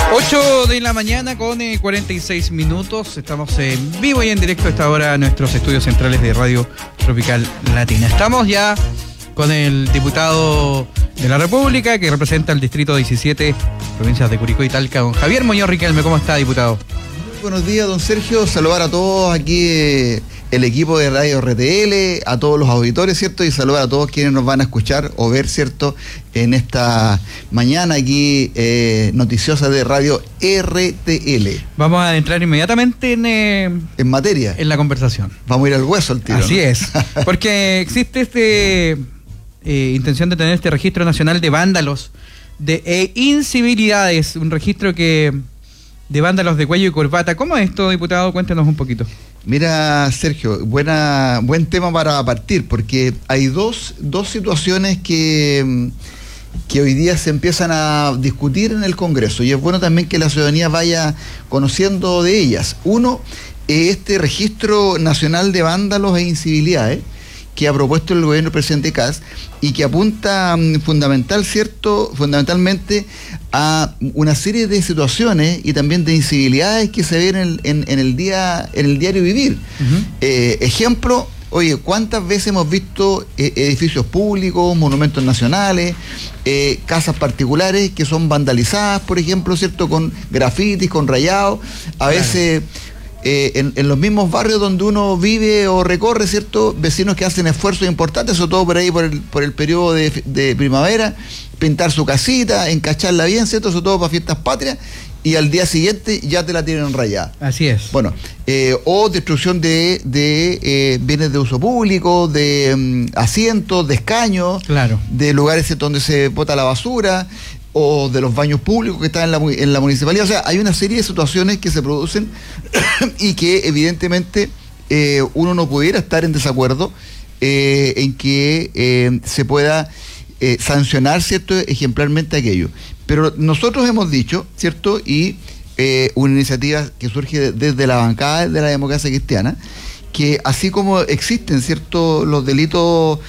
8 de la mañana con 46 minutos. Estamos en vivo y en directo a esta hora en nuestros estudios centrales de Radio Tropical Latina. Estamos ya con el diputado de la República que representa el distrito 17, provincias de Curicó y Talca, don Javier Muñoz Riquelme. ¿Cómo está, diputado? Muy buenos días, don Sergio. Saludar a todos aquí, el equipo de Radio RTL, a todos los auditores, ¿cierto? Y saludar a todos quienes nos van a escuchar o ver, ¿cierto? En esta mañana aquí noticiosa de Radio RTL. Vamos a entrar inmediatamente en materia. En la conversación. Vamos a ir al hueso al tiro. Así ¿no? Es. Porque existe intención de tener este registro nacional de vándalos, de incivilidades, un registro de vándalos de cuello y corbata. ¿Cómo es esto, diputado? Cuéntenos un poquito. Mira, Sergio, buen tema para partir, porque hay dos situaciones que hoy día se empiezan a discutir en el Congreso, y es bueno también que la ciudadanía vaya conociendo de ellas. Uno, este registro nacional de vándalos e incivilidades que ha propuesto el gobierno del presidente Kast y que apunta fundamentalmente a una serie de situaciones y también de incivilidades que se ven en el diario vivir. Uh-huh. Ejemplo, oye, ¿cuántas veces hemos visto edificios públicos, monumentos nacionales, casas particulares que son vandalizadas, por ejemplo, ¿cierto? Con grafitis, con rayados, a veces en los mismos barrios donde uno vive o recorre, ¿cierto? Vecinos que hacen esfuerzos importantes, sobre todo por ahí por el periodo de primavera, pintar su casita, encacharla bien, ¿cierto? Sobre todo para fiestas patrias, y al día siguiente ya te la tienen rayada. Así es. Bueno, o destrucción de bienes de uso público, de asientos, de escaños, claro, de lugares donde se bota la basura, o de los baños públicos que están en la municipalidad. O sea, hay una serie de situaciones que se producen y que evidentemente uno no pudiera estar en desacuerdo en que se pueda sancionar, ¿cierto?, ejemplarmente aquello. Pero nosotros hemos dicho, ¿cierto?, y una iniciativa que surge desde la bancada de la democracia cristiana, que así como existen, ¿cierto?, los delitos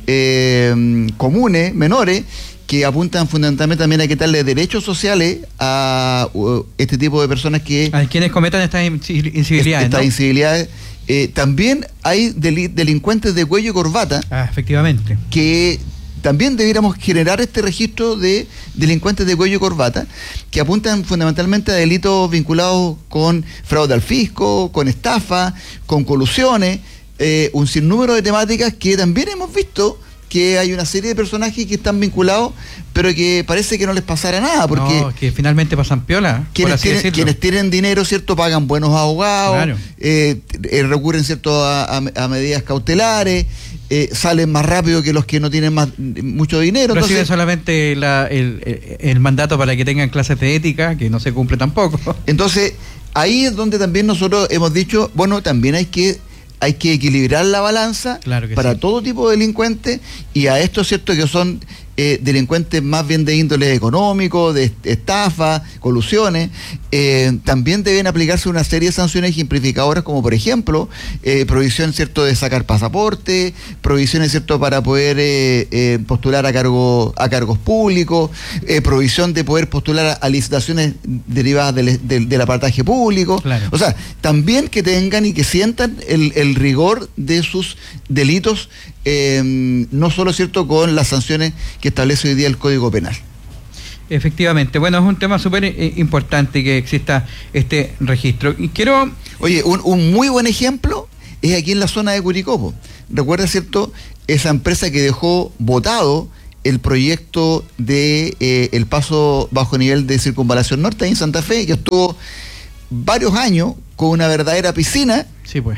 comunes, menores, que apuntan fundamentalmente también a quitarle derechos sociales a este tipo de personas a quienes cometan estas incivilidades. Estas incivilidades. También hay delincuentes de cuello y corbata. Efectivamente. Que también debiéramos generar este registro de delincuentes de cuello y corbata, que apuntan fundamentalmente a delitos vinculados con fraude al fisco, con estafa, con colusiones, un sinnúmero de temáticas que también hemos visto que hay una serie de personajes que están vinculados, pero que parece que no les pasara nada, porque que finalmente pasan piola. Quienes tienen dinero, ¿cierto?, pagan buenos abogados, claro, recurren, ¿cierto?, a medidas cautelares, salen más rápido que los que no tienen mucho dinero. Reciben solamente el mandato para que tengan clases de ética, que no se cumple tampoco. Entonces, ahí es donde también nosotros hemos dicho, bueno, también hay que equilibrar la balanza, claro, para sí, todo tipo de delincuentes, y a estos, ¿cierto?, que son delincuentes más bien de índole económico, de estafa, colusiones, también deben aplicarse una serie de sanciones ejemplificadoras, como por ejemplo prohibición, ¿cierto?, de sacar pasaporte, prohibiciones, ¿cierto?, para poder postular a cargos públicos, prohibición de poder postular a licitaciones derivadas del aparataje público. Claro. O sea, también que tengan y que sientan el rigor de sus delitos, no solo, ¿cierto?, con las sanciones que establece hoy día el Código Penal. Efectivamente. Bueno, es un tema súper importante que exista este registro. Y quiero... Oye, un muy buen ejemplo es aquí en la zona de Curicó. Recuerda, ¿cierto?, esa empresa que dejó botado el proyecto de el paso bajo nivel de circunvalación norte en Santa Fe, que estuvo varios años con una verdadera piscina. Sí, pues.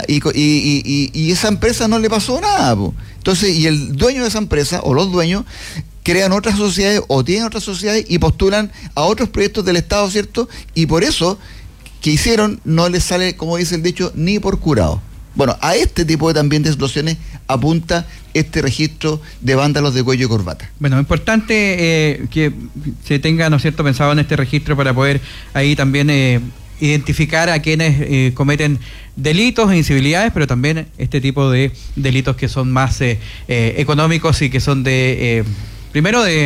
Y esa empresa no le pasó nada, pues. Entonces, y el dueño de esa empresa, o los dueños, crean otras sociedades o tienen otras sociedades y postulan a otros proyectos del Estado, ¿cierto? Y por eso, que hicieron, no les sale, como dice el dicho, ni por curado. Bueno, a este tipo también de situaciones apunta este registro de vándalos de cuello y corbata. Bueno, importante que se tenga, ¿no es cierto?, pensado en este registro para poder ahí también identificar a quienes cometen delitos e incivilidades, pero también este tipo de delitos que son más económicos y que son primero de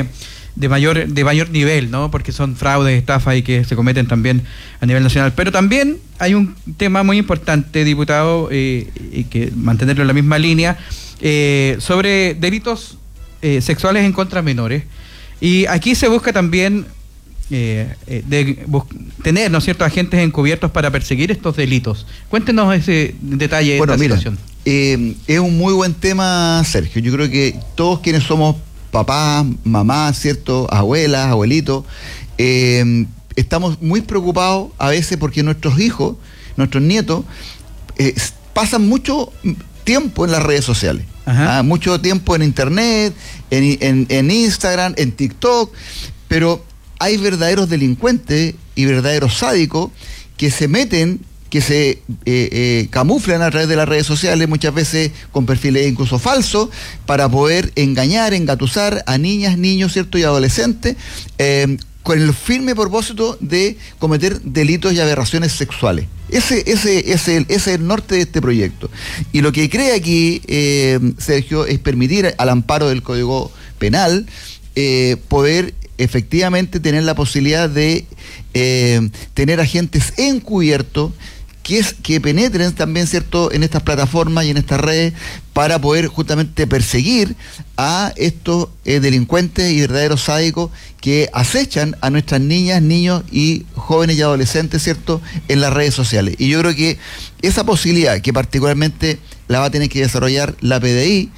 mayor nivel, ¿no? Porque son fraudes, estafas y que se cometen también a nivel nacional. Pero también hay un tema muy importante, diputado, y que mantenerlo en la misma línea, sobre delitos sexuales en contra de menores. Y aquí se busca también tener, ¿no es cierto?, agentes encubiertos para perseguir estos delitos. Cuéntenos ese detalle de esta situación. Es un muy buen tema, Sergio. Yo creo que todos quienes somos papás, mamás, ¿cierto?, abuelas, abuelitos, estamos muy preocupados a veces porque nuestros hijos, nuestros nietos, pasan mucho tiempo en las redes sociales. Mucho tiempo en internet, en Instagram, en TikTok, pero hay verdaderos delincuentes y verdaderos sádicos que se meten, que se camuflan a través de las redes sociales, muchas veces con perfiles incluso falsos, para poder engañar, engatusar a niñas, niños, ¿cierto?, y adolescentes, con el firme propósito de cometer delitos y aberraciones sexuales. Ese es el norte de este proyecto. Y lo que cree aquí, Sergio, es permitir, al amparo del Código Penal, poder efectivamente tener la posibilidad de tener agentes encubiertos que penetren también, ¿cierto?, en estas plataformas y en estas redes para poder justamente perseguir a estos delincuentes y verdaderos sádicos que acechan a nuestras niñas, niños y jóvenes y adolescentes, ¿cierto?, en las redes sociales. Y yo creo que esa posibilidad, que particularmente la va a tener que desarrollar la PDI,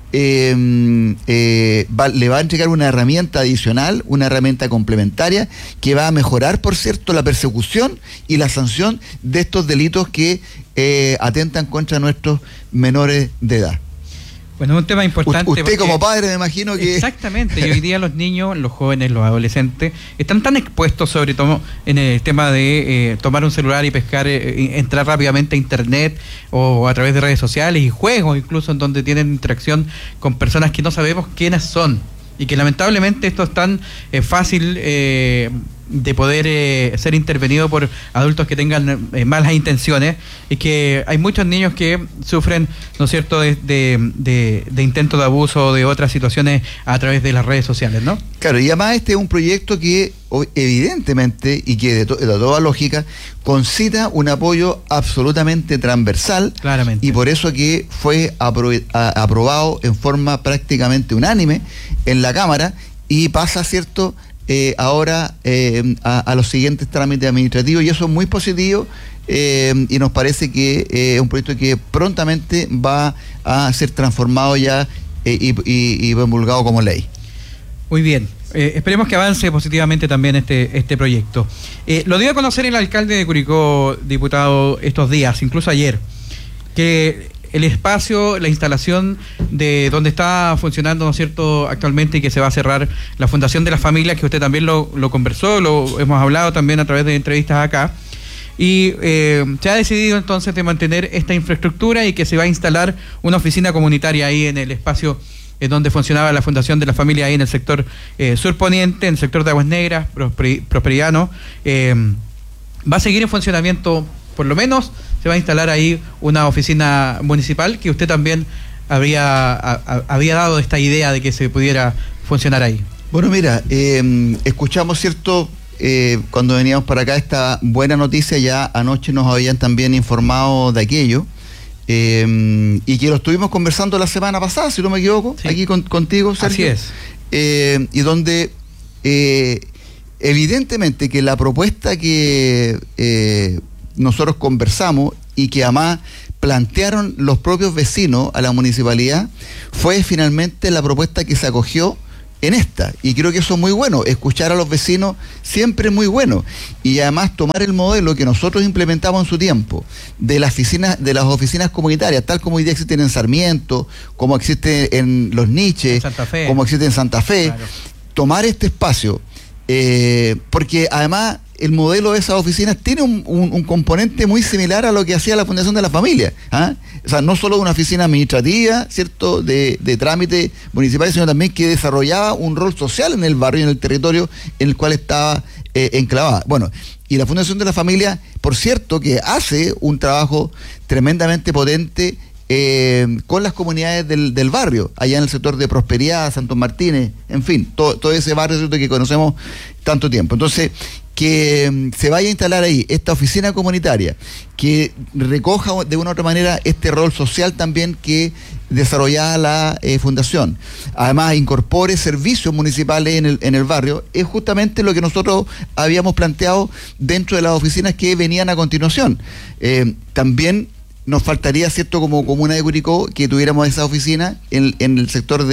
le va a entregar una herramienta adicional, una herramienta complementaria que va a mejorar, por cierto, la persecución y la sanción de estos delitos que atentan contra nuestros menores de edad. Bueno, es un tema importante. Usted como padre, me imagino que... Exactamente, y hoy día los niños, los jóvenes, los adolescentes, están tan expuestos, sobre todo en el tema de tomar un celular y pescar, entrar rápidamente a internet o a través de redes sociales y juegos, incluso en donde tienen interacción con personas que no sabemos quiénes son. Y que lamentablemente esto es tan fácil de poder ser intervenido por adultos que tengan malas intenciones, y que hay muchos niños que sufren, ¿no es cierto?, de intentos de abuso o de otras situaciones a través de las redes sociales, ¿no? Claro, y además este es un proyecto que evidentemente, y que de toda lógica, concita un apoyo absolutamente transversal. Claramente. Y por eso que fue aprobado en forma prácticamente unánime en la Cámara, y pasa, ¿cierto?, ahora a los siguientes trámites administrativos, y eso es muy positivo, y nos parece que es un proyecto que prontamente va a ser transformado ya y promulgado como ley. Muy bien. Esperemos que avance positivamente también este proyecto. Lo dio a conocer el alcalde de Curicó, diputado, estos días, incluso ayer, que el espacio, la instalación de donde está funcionando, ¿no es cierto?, actualmente, y que se va a cerrar, la Fundación de las Familias, que usted también lo conversó, lo hemos hablado también a través de entrevistas acá, y se ha decidido entonces de mantener esta infraestructura y que se va a instalar una oficina comunitaria ahí en el espacio donde funcionaba la Fundación de la Familia, ahí en el sector surponiente, en el sector de Aguas Negras, Prosperiano. Va a seguir en funcionamiento, por lo menos se va a instalar ahí una oficina municipal, que usted también había dado esta idea de que se pudiera funcionar ahí. Bueno, mira, escuchamos, ¿cierto?, cuando veníamos para acá, esta buena noticia. Ya anoche nos habían también informado de aquello, y que lo estuvimos conversando la semana pasada, si no me equivoco, sí, aquí contigo, Sergio. Así es. Y donde evidentemente que la propuesta que nosotros conversamos y que además plantearon los propios vecinos a la municipalidad fue finalmente la propuesta que se acogió en esta, y creo que eso es muy bueno. Escuchar a los vecinos siempre es muy bueno, y además tomar el modelo que nosotros implementamos en su tiempo de las oficinas comunitarias, tal como hoy día existen en Sarmiento, como existe en Los Niches, como existe en Santa Fe. Claro. Tomar este espacio, porque además el modelo de esas oficinas tiene un componente muy similar a lo que hacía la Fundación de la Familia, o sea, no solo una oficina administrativa, ¿cierto?, de trámite municipal, sino también que desarrollaba un rol social en el barrio y en el territorio en el cual estaba enclavada. Bueno, y la Fundación de la Familia, por cierto, que hace un trabajo tremendamente potente con las comunidades del barrio, allá en el sector de Prosperidad, Santos Martínez, en fin, todo ese barrio, ¿cierto?, que conocemos tanto tiempo. Entonces, que se vaya a instalar ahí esta oficina comunitaria, que recoja de una u otra manera este rol social también que desarrollaba la fundación, además incorpore servicios municipales en el barrio, es justamente lo que nosotros habíamos planteado dentro de las oficinas que venían a continuación. También nos faltaría, ¿cierto?, como comuna de Curicó, que tuviéramos esa oficina en el sector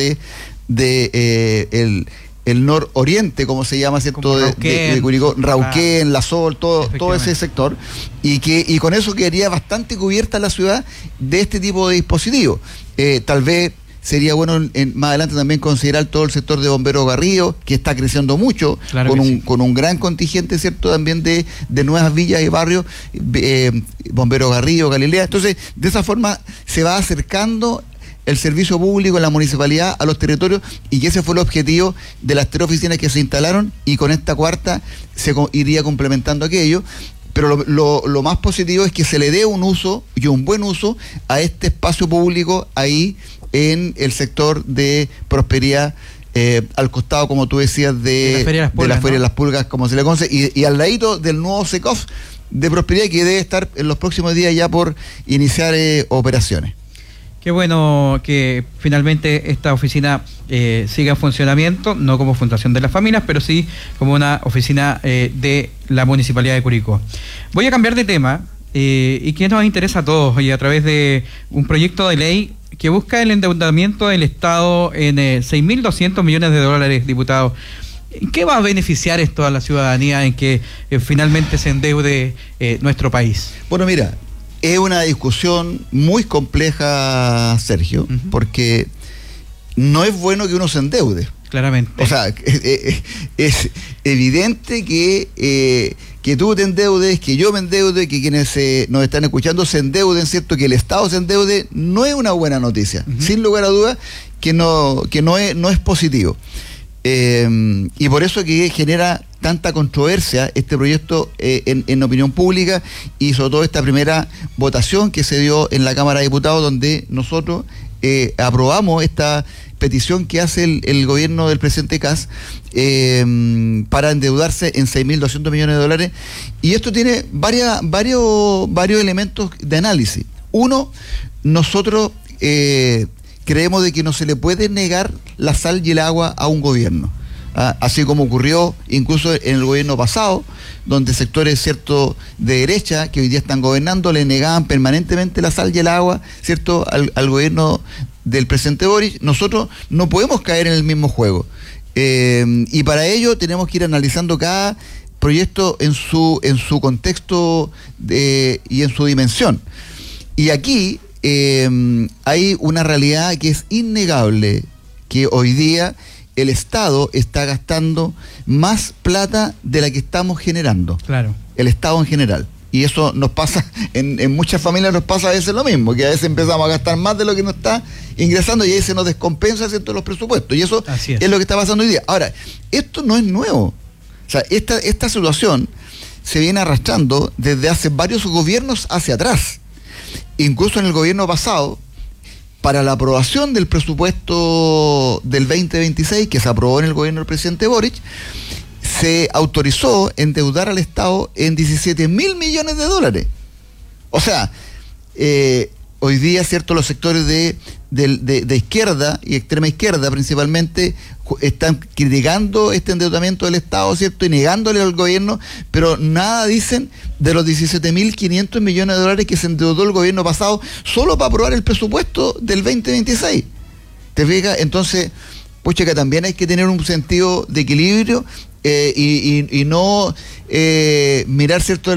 el nororiente, como se llama, ¿cierto?, de Curicó, Rauquén, La Sol, todo ese sector, y con eso quedaría bastante cubierta la ciudad de este tipo de dispositivos. Tal vez sería bueno más adelante también considerar todo el sector de Bomberos Garrío, que está creciendo mucho, claro, con un gran contingente, ¿cierto?, también de nuevas villas y barrios, Bomberos Garrío, Galilea. Entonces, de esa forma se va acercando el servicio público en la municipalidad a los territorios, y que ese fue el objetivo de las 3 oficinas que se instalaron, y con esta cuarta se iría complementando aquello. Pero lo más positivo es que se le dé un uso, y un buen uso, a este espacio público ahí en el sector de Prosperidad, al costado, como tú decías, de la Feria de las Pulgas, como se le conoce, y al ladito del nuevo SECOF de Prosperidad, que debe estar en los próximos días ya por iniciar operaciones. Qué bueno que finalmente esta oficina siga en funcionamiento, no como Fundación de las Familias, pero sí como una oficina de la Municipalidad de Curicó. Voy a cambiar de tema y que nos interesa a todos, y a través de un proyecto de ley que busca el endeudamiento del Estado en 6.200 millones de dólares, diputado. ¿Qué va a beneficiar esto a la ciudadanía en que finalmente se endeude nuestro país? Bueno, mira, es una discusión muy compleja, Sergio, porque no es bueno que uno se endeude. Claramente. O sea, es evidente que tú te endeudes, que yo me endeude, que quienes nos están escuchando se endeuden, ¿cierto? Que el Estado se endeude, no es una buena noticia. Sin lugar a dudas que no es positivo. Y por eso que genera tanta controversia este proyecto en opinión pública, y sobre todo esta primera votación que se dio en la Cámara de Diputados, donde nosotros aprobamos esta petición que hace el gobierno del presidente Kast para endeudarse en 6.200 millones de dólares. Y esto tiene varios elementos de análisis. Uno, nosotros creemos de que no se le puede negar la sal y el agua a un gobierno. Así como ocurrió incluso en el gobierno pasado, donde sectores, ¿cierto?, de derecha que hoy día están gobernando le negaban permanentemente la sal y el agua, ¿cierto?, al gobierno del presidente Boric. Nosotros no podemos caer en el mismo juego, y para ello tenemos que ir analizando cada proyecto en su contexto y en su dimensión. Y aquí hay una realidad que es innegable, que hoy día el Estado está gastando más plata de la que estamos generando. Claro. El Estado en general. Y eso nos pasa, en muchas familias nos pasa a veces lo mismo, que a veces empezamos a gastar más de lo que nos está ingresando, y ahí se nos descompensa, ¿cierto?, los presupuestos. Y eso es lo que está pasando hoy día. Ahora, esto no es nuevo. O sea, esta situación se viene arrastrando desde hace varios gobiernos hacia atrás. Incluso en el gobierno pasado, para la aprobación del presupuesto del 2026, que se aprobó en el gobierno del presidente Boric, se autorizó endeudar al Estado en 17.000 millones de dólares. O sea, hoy día, ¿cierto?, los sectores de izquierda y extrema izquierda principalmente están criticando este endeudamiento del Estado, ¿cierto?, y negándole al gobierno, pero nada dicen de los 17.500 millones de dólares que se endeudó el gobierno pasado solo para aprobar el presupuesto del 2026. ¿Te fijas? Entonces, pucha, que también hay que tener un sentido de equilibrio y no mirar, ¿cierto?,